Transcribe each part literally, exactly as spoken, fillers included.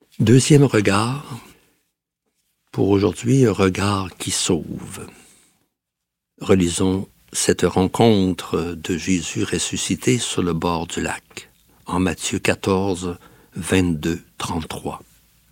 Deuxième regard, pour aujourd'hui, un regard qui sauve. Relisons cette rencontre de Jésus ressuscité sur le bord du lac, en Matthieu quatorze, vingt-deux, trente-trois.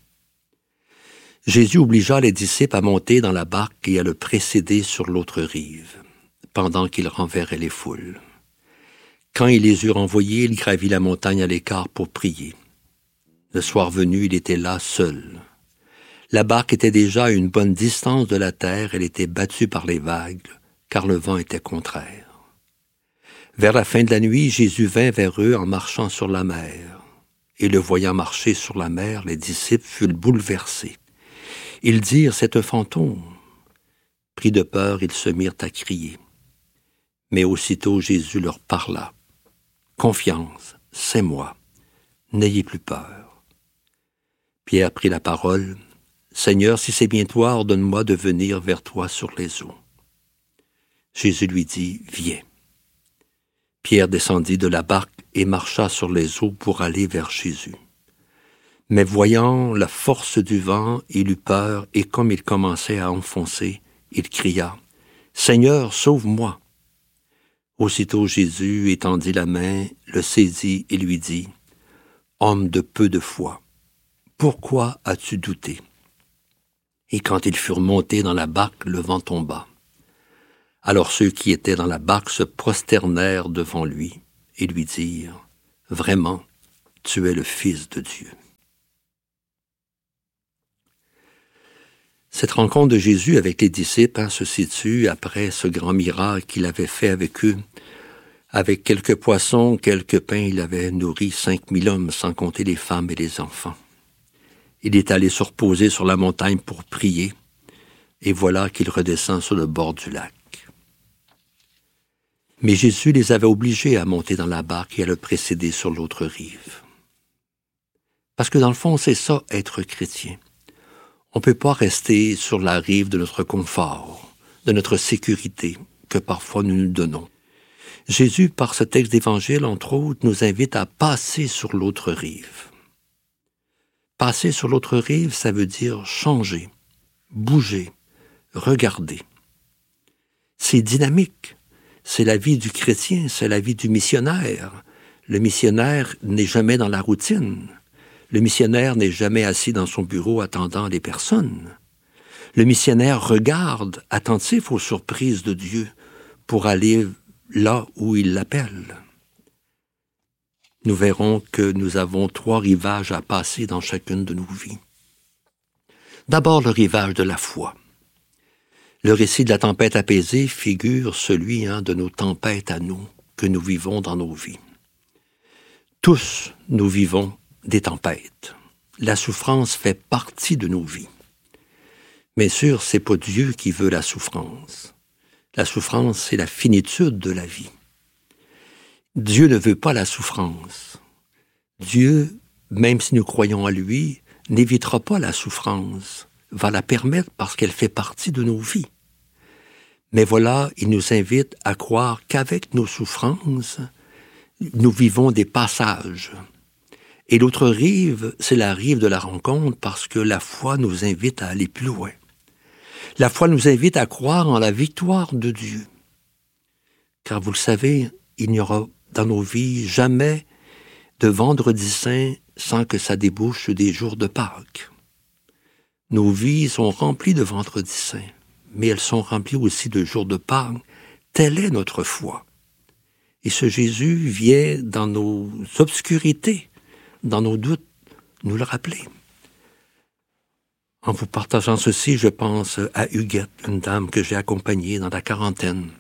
Jésus obligea les disciples à monter dans la barque et à le précéder sur l'autre rive, pendant qu'il renverrait les foules. Quand il les eut renvoyés, il gravit la montagne à l'écart pour prier. Le soir venu, il était là seul. La barque était déjà à une bonne distance de la terre, elle était battue par les vagues, car le vent était contraire. Vers la fin de la nuit, Jésus vint vers eux en marchant sur la mer. Et le voyant marcher sur la mer, les disciples furent bouleversés. Ils dirent, c'est un fantôme. Pris de peur, ils se mirent à crier. Mais aussitôt Jésus leur parla. Confiance, c'est moi. N'ayez plus peur. Pierre prit la parole. Seigneur, si c'est bien toi, ordonne-moi de venir vers toi sur les eaux. Jésus lui dit, viens. Pierre descendit de la barque et marcha sur les eaux pour aller vers Jésus. Mais voyant la force du vent, il eut peur et comme il commençait à enfoncer, il cria, Seigneur, sauve-moi. Aussitôt Jésus étendit la main, le saisit et lui dit, Homme de peu de foi, pourquoi as-tu douté? Et quand ils furent montés dans la barque, le vent tomba. Alors ceux qui étaient dans la barque se prosternèrent devant lui et lui dirent, Vraiment, tu es le Fils de Dieu. Cette rencontre de Jésus avec les disciples hein, se situe après ce grand miracle qu'il avait fait avec eux. Avec quelques poissons, quelques pains, il avait nourri cinq mille hommes, sans compter les femmes et les enfants. Il est allé se reposer sur la montagne pour prier, et voilà qu'il redescend sur le bord du lac. Mais Jésus les avait obligés à monter dans la barque et à le précéder sur l'autre rive. Parce que dans le fond, c'est ça, être chrétien. On ne peut pas rester sur la rive de notre confort, de notre sécurité, que parfois nous nous donnons. Jésus, par ce texte d'évangile, entre autres, nous invite à passer sur l'autre rive. Passer sur l'autre rive, ça veut dire changer, bouger, regarder. C'est dynamique. C'est la vie du chrétien, c'est la vie du missionnaire. Le missionnaire n'est jamais dans la routine. Le missionnaire n'est jamais assis dans son bureau attendant les personnes. Le missionnaire regarde, attentif aux surprises de Dieu, pour aller là où il l'appelle. Nous verrons que nous avons trois rivages à passer dans chacune de nos vies. D'abord, le rivage de la foi. Le récit de la tempête apaisée figure celui hein, de nos tempêtes à nous, que nous vivons dans nos vies. Tous, nous vivons des tempêtes. La souffrance fait partie de nos vies. Bien sûr, c'est pas Dieu qui veut la souffrance. La souffrance, c'est la finitude de la vie. Dieu ne veut pas la souffrance. Dieu, même si nous croyons à lui, n'évitera pas la souffrance, va la permettre parce qu'elle fait partie de nos vies. Mais voilà, il nous invite à croire qu'avec nos souffrances, nous vivons des passages. Et l'autre rive, c'est la rive de la rencontre parce que la foi nous invite à aller plus loin. La foi nous invite à croire en la victoire de Dieu. Car vous le savez, il n'y aura dans nos vies jamais de vendredi saint sans que ça débouche sur des jours de Pâques. Nos vies sont remplies de vendredi saint, mais elles sont remplies aussi de jours de Pâques. Telle est notre foi. Et ce Jésus vient dans nos obscurités, dans nos doutes, nous le rappeler. En vous partageant ceci, je pense à Huguette, une dame que j'ai accompagnée dans la quarantaine.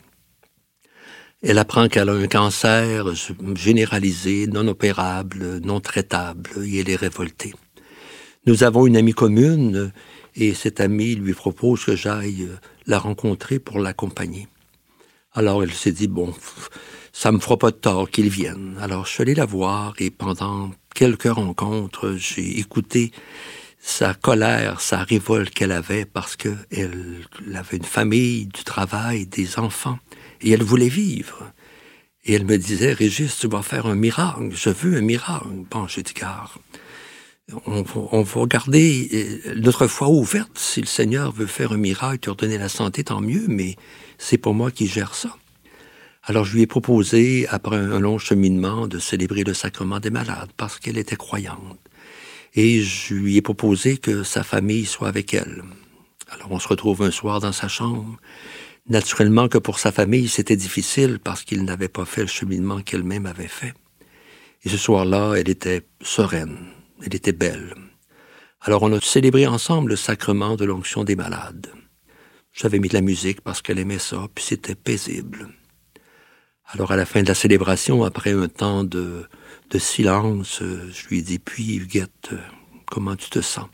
Elle apprend qu'elle a un cancer généralisé, non opérable, non traitable, et elle est révoltée. Nous avons une amie commune, et cette amie lui propose que j'aille la rencontrer pour l'accompagner. Alors elle s'est dit, bon, ça me fera pas de tort qu'il vienne. Alors je suis allé la voir, et pendant quelques rencontres, j'ai écouté sa colère, sa révolte qu'elle avait parce qu'elle elle avait une famille, du travail, des enfants, et elle voulait vivre. Et elle me disait, Régis, tu vas faire un miracle, je veux un miracle. Bon, j'ai dit, car On, on va garder notre foi ouverte. Si le Seigneur veut faire un miracle, te redonner la santé, tant mieux, mais c'est pas moi qui gère ça. Alors je lui ai proposé, après un long cheminement, de célébrer le sacrement des malades, parce qu'elle était croyante. Et je lui ai proposé que sa famille soit avec elle. Alors on se retrouve un soir dans sa chambre. Naturellement que pour sa famille, c'était difficile, parce qu'il n'avait pas fait le cheminement qu'elle-même avait fait. Et ce soir-là, elle était sereine. Elle était belle. Alors on a célébré ensemble le sacrement de l'onction des malades. J'avais mis de la musique parce qu'elle aimait ça, puis c'était paisible. Alors à la fin de la célébration, après un temps de, de silence, je lui ai dit, puis Huguette, comment tu te sens?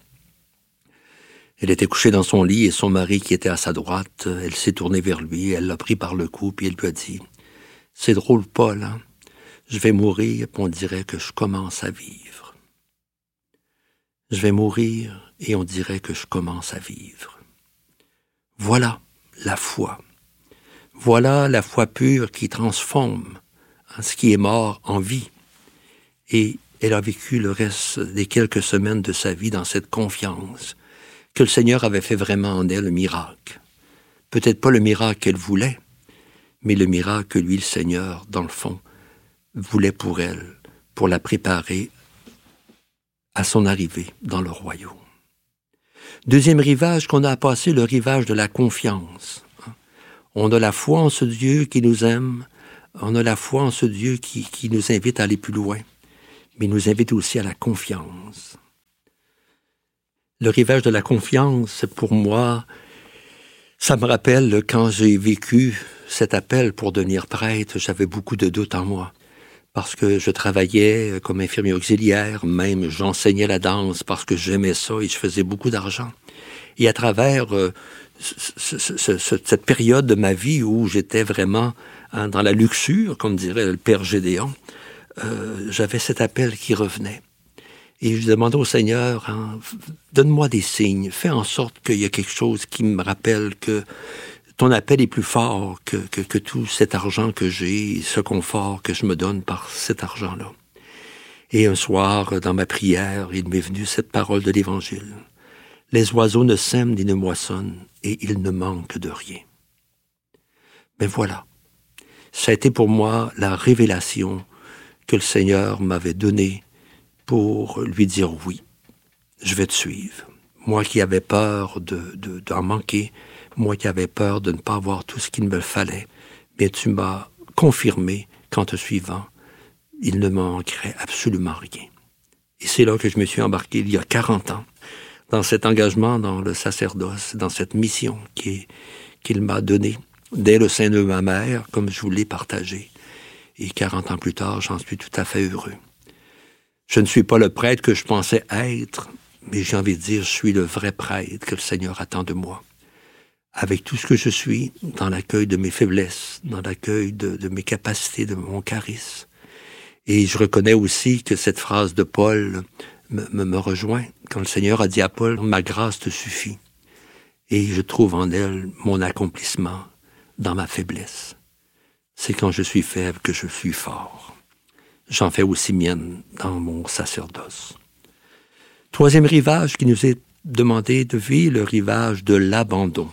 Elle était couchée dans son lit et son mari qui était à sa droite, elle s'est tournée vers lui, elle l'a pris par le cou, puis elle lui a dit, c'est drôle, Paul, hein? Je vais mourir, puis on dirait que je commence à vivre. Je vais mourir, et on dirait que je commence à vivre. Voilà la foi. Voilà la foi pure qui transforme ce qui est mort en vie. Et elle a vécu le reste des quelques semaines de sa vie dans cette confiance que le Seigneur avait fait vraiment en elle un miracle. Peut-être pas le miracle qu'elle voulait, mais le miracle que lui, le Seigneur, dans le fond, voulait pour elle, pour la préparer à son arrivée dans le royaume. Deuxième rivage qu'on a à passer, le rivage de la confiance. On a la foi en ce Dieu qui nous aime, on a la foi en ce Dieu qui, qui nous invite à aller plus loin, mais il nous invite aussi à la confiance. Le rivage de la confiance, pour moi, ça me rappelle quand j'ai vécu cet appel pour devenir prêtre, j'avais beaucoup de doutes en moi. Parce que je travaillais comme infirmier auxiliaire, même j'enseignais la danse parce que j'aimais ça et je faisais beaucoup d'argent. Et à travers euh, ce, ce, ce, cette période de ma vie où j'étais vraiment hein, dans la luxure, comme dirait le père Gédéon, euh, j'avais cet appel qui revenait. Et je demandais au Seigneur, hein, donne-moi des signes, fais en sorte qu'il y ait quelque chose qui me rappelle que ton appel est plus fort que, que, que tout cet argent que j'ai, ce confort que je me donne par cet argent-là. Et un soir, dans ma prière, il m'est venu cette parole de l'Évangile. Les oiseaux ne sèment ni ne moissonnent, et ils ne manquent de rien. Mais voilà, ça a été pour moi la révélation que le Seigneur m'avait donnée pour lui dire oui, je vais te suivre. Moi qui avais peur de, de, d'en manquer, moi qui avais peur de ne pas avoir tout ce qu'il me fallait, mais tu m'as confirmé qu'en te suivant, il ne me manquerait absolument rien. Et c'est là que je me suis embarqué il y a quarante ans, dans cet engagement dans le sacerdoce, dans cette mission qui est, qu'il m'a donnée dès le sein de ma mère, comme je vous l'ai partagé. Et quarante ans plus tard, j'en suis tout à fait heureux. Je ne suis pas le prêtre que je pensais être, mais j'ai envie de dire, je suis le vrai prêtre que le Seigneur attend de moi. Avec tout ce que je suis, dans l'accueil de mes faiblesses, dans l'accueil de, de mes capacités, de mon charisme. Et je reconnais aussi que cette phrase de Paul me, me, me rejoint, quand le Seigneur a dit à Paul, « Ma grâce te suffit ». Et je trouve en elle mon accomplissement dans ma faiblesse. C'est quand je suis faible que je suis fort. J'en fais aussi mienne dans mon sacerdoce. Troisième rivage qui nous est demandé de vivre, le rivage de l'abandon.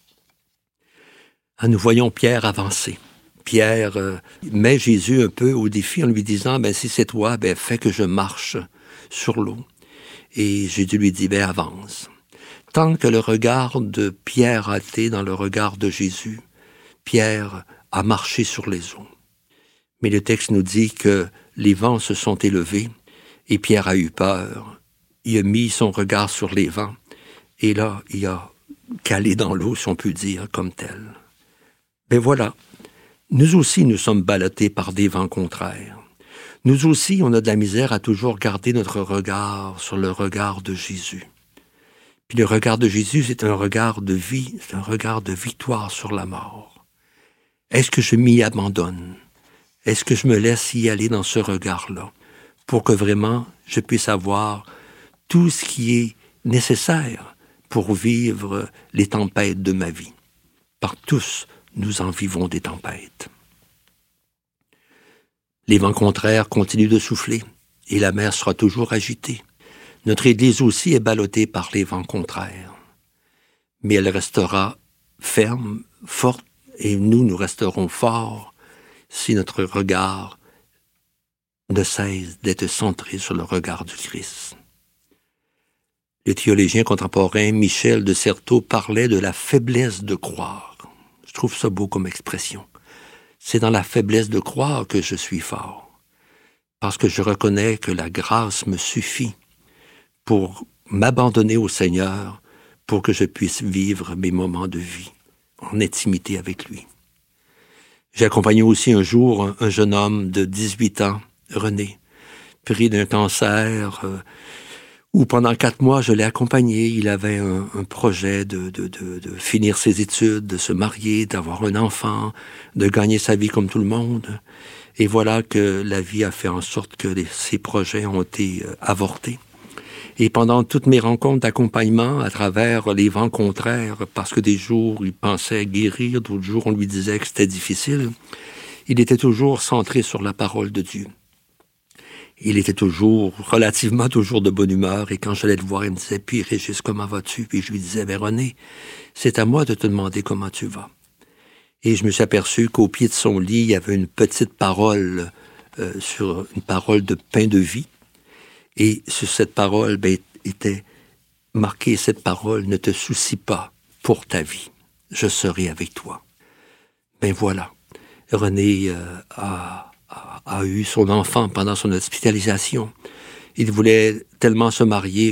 Nous voyons Pierre avancer. Pierre euh, met Jésus un peu au défi en lui disant, ben, si c'est toi, ben, fais que je marche sur l'eau. Et Jésus lui dit, ben, avance. Tant que le regard de Pierre a été dans le regard de Jésus, Pierre a marché sur les eaux. Mais le texte nous dit que les vents se sont élevés et Pierre a eu peur. Il a mis son regard sur les vents et là, il a calé dans l'eau, si on peut dire, comme tel. Ben voilà, nous aussi nous sommes ballottés par des vents contraires. Nous aussi, on a de la misère à toujours garder notre regard sur le regard de Jésus. Puis le regard de Jésus, c'est un regard de vie, c'est un regard de victoire sur la mort. Est-ce que je m'y abandonne? Est-ce que je me laisse y aller dans ce regard-là pour que vraiment je puisse avoir tout ce qui est nécessaire pour vivre les tempêtes de ma vie? Par tous, nous en vivons des tempêtes. Les vents contraires continuent de souffler et la mer sera toujours agitée. Notre Église aussi est ballottée par les vents contraires. Mais elle restera ferme, forte, et nous, nous resterons forts si notre regard ne cesse d'être centré sur le regard du Christ. Le théologien contemporain Michel de Certeau parlait de la faiblesse de croire. Je trouve ça beau comme expression. C'est dans la faiblesse de croire que je suis fort, parce que je reconnais que la grâce me suffit pour m'abandonner au Seigneur, pour que je puisse vivre mes moments de vie en intimité avec lui. J'ai accompagné aussi un jour un, un jeune homme de dix-huit ans, René, pris d'un cancer, euh, où pendant quatre mois, je l'ai accompagné. Il avait un, un projet de, de, de, de finir ses études, de se marier, d'avoir un enfant, de gagner sa vie comme tout le monde. Et voilà que la vie a fait en sorte que les, ces projets ont été euh, avortés. Et pendant toutes mes rencontres d'accompagnement, à travers les vents contraires, parce que des jours, il pensait guérir, d'autres jours, on lui disait que c'était difficile, il était toujours centré sur la parole de Dieu. Il était toujours, relativement toujours de bonne humeur, et quand j'allais le voir, il me disait « Puis Régis, comment vas-tu? » Puis je lui disais « Ben René, c'est à moi de te demander comment tu vas. » Et je me suis aperçu qu'au pied de son lit, il y avait une petite parole, euh, sur une parole de pain de vie. Et sur cette parole, ben, était marquée cette parole « Ne te soucie pas pour ta vie, je serai avec toi. » Ben voilà, René euh, a... a eu son enfant pendant son hospitalisation. Il voulait tellement se marier